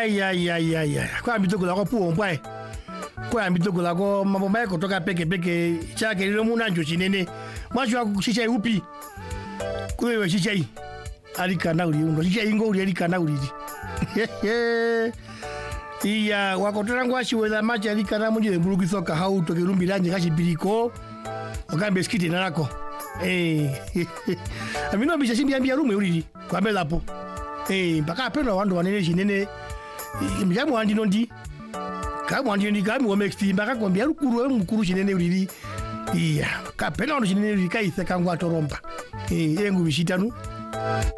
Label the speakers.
Speaker 1: Aya. Kwa mitoko lako puo mbwae. Kwa mitoko lako mambo yako kutoka peke chake lilo munanjo chinene. Mwacho akushisha upi. Kwa shisha hii. Alikana uli undo shisha ingo uli alikana uli. Iya wakotora ngwashi weza machi alikana munje mbuluki soka hauto kirumbi lanje kashi biliko. Okambe skiti narako. Amino bishasimbi ambia rume uli kwa melapo. Mpaka apeno wandu wanene chinene. Mjamu wandi nondi. Kamu wandi nondi kamu wamexti. Mpaka kwa mbia mkuru chinene uli. Iya. Kapena wandu chinene uli kaise kangwa toromba. Engu bishitanu.